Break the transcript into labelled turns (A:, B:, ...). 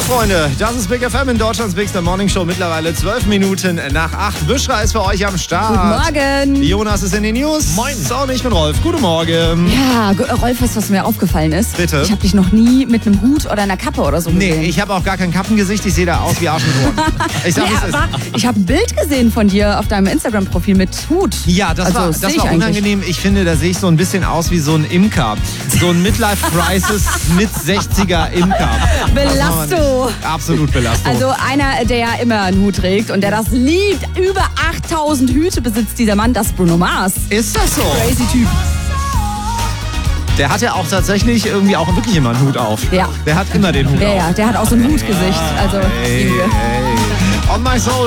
A: Freunde, das ist Big FM in Deutschlands Bigster Morning Show. Mittlerweile 12 Minuten nach 8. Büschra ist für euch am Start.
B: Guten Morgen.
A: Jonas ist in den News.
C: Moin.
A: So, und ich bin Rolf. Guten Morgen.
B: Ja, Rolf, weißt du, was mir aufgefallen ist?
A: Bitte?
B: Ich habe dich noch nie mit einem Hut oder einer Kappe oder so gesehen.
A: Nee, ich habe auch gar kein Kappengesicht. Ich sehe da aus wie Arsch und Ohren. Ich sag,
B: Nee,
A: wie es ist.
B: aber ich habe ein Bild gesehen von dir auf deinem Instagram-Profil mit Hut.
A: Ja, das
B: Also,
A: war
B: sehe ich
A: unangenehm. Ich finde, da sehe ich so ein bisschen aus wie so ein Imker. So ein Midlife-Crisis mit 60er Imker.
B: Belasto.
A: Absolut Belastung.
B: Also einer, der ja immer einen Hut trägt und der das liebt. Über 8000 Hüte besitzt dieser Mann, das ist Bruno Mars.
A: Ist das so?
B: Crazy Typ.
A: Der hat ja auch tatsächlich irgendwie auch wirklich immer einen Hut auf.
B: Ja.
A: Der hat immer den Hut auf.
B: Ja, der hat auch so ein Hutgesicht. Also,
A: Hey, hey. On My Soul.